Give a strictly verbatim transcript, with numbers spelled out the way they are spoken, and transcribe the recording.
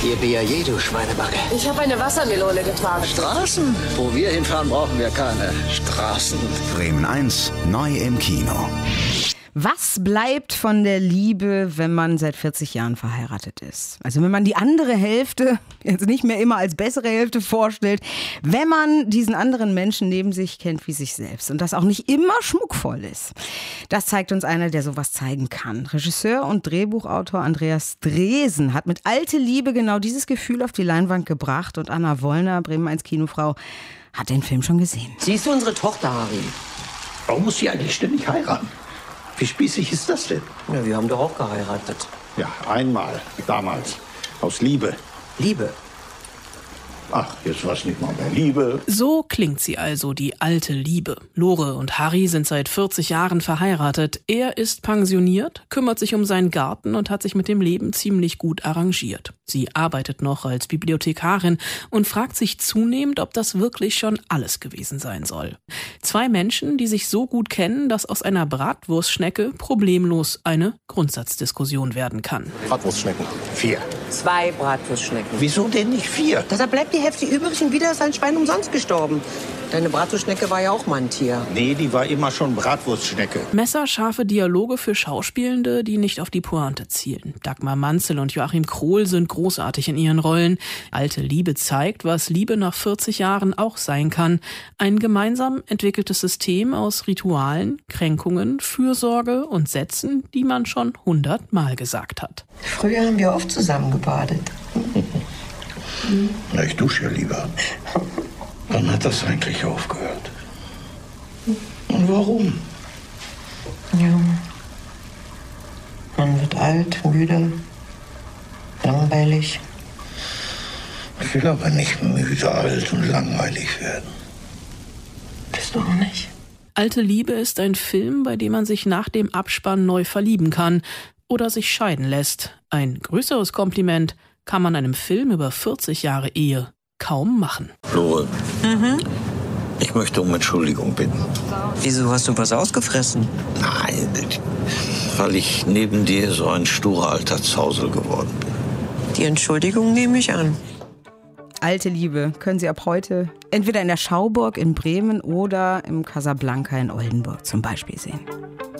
Ihr B A J, du Schweinebacke. Ich habe eine Wassermelone getragen. Straßen? Wo wir hinfahren, brauchen wir keine Straßen. Bremen eins, neu im Kino. Was bleibt von der Liebe, wenn man seit vierzig Jahren verheiratet ist? Also wenn man die andere Hälfte jetzt nicht mehr immer als bessere Hälfte vorstellt, wenn man diesen anderen Menschen neben sich kennt wie sich selbst und das auch nicht immer schmuckvoll ist. Das zeigt uns einer, der sowas zeigen kann. Regisseur und Drehbuchautor Andreas Dresen hat mit Alte Liebe genau dieses Gefühl auf die Leinwand gebracht und Anna Wollner, Bremen eins Kinofrau, hat den Film schon gesehen. Sie ist unsere Tochter, Harry. Warum muss sie eigentlich ständig heiraten? Wie spießig ist das denn? Ja, wir haben doch auch geheiratet. Ja, einmal, damals. Aus Liebe. Liebe. Ach, jetzt war es nicht mal mehr Liebe. So klingt sie also, die alte Liebe. Lore und Harry sind seit vierzig Jahren verheiratet. Er ist pensioniert, kümmert sich um seinen Garten und hat sich mit dem Leben ziemlich gut arrangiert. Sie arbeitet noch als Bibliothekarin und fragt sich zunehmend, ob das wirklich schon alles gewesen sein soll. Zwei Menschen, die sich so gut kennen, dass aus einer Bratwurstschnecke problemlos eine Grundsatzdiskussion werden kann. Bratwurstschnecken. Vier. Zwei Bratwurstschnecken. Wieso denn nicht vier? Da bleibt die Hälfte übrig und wieder ist ein Schwein umsonst gestorben. Deine Bratwurstschnecke war ja auch mal ein Tier. Nee, die war immer schon Bratwurstschnecke. Messerscharfe Dialoge für Schauspielende, die nicht auf die Pointe zielen. Dagmar Manzel und Joachim Krohl sind großartig in ihren Rollen. Alte Liebe zeigt, was Liebe nach vierzig Jahren auch sein kann. Ein gemeinsam entwickeltes System aus Ritualen, Kränkungen, Fürsorge und Sätzen, die man schon hundertmal gesagt hat. Früher haben wir oft zusammen gebadet. Na, ich dusche ja lieber. Wann hat das eigentlich aufgehört? Und warum? Ja. Man wird alt, müde, langweilig. Ich will aber nicht müde, alt und langweilig werden. Bist du auch nicht? Alte Liebe ist ein Film, bei dem man sich nach dem Abspann neu verlieben kann oder sich scheiden lässt. Ein größeres Kompliment kann man einem Film über vierzig Jahre Ehe kaum machen. Lore, Mhm. ich möchte um Entschuldigung bitten. Wieso hast du was ausgefressen? Nein, weil ich neben dir so ein sturer alter Zausel geworden bin. Die Entschuldigung nehme ich an. Alte Liebe können Sie ab heute entweder in der Schauburg in Bremen oder im Casablanca in Oldenburg zum Beispiel sehen.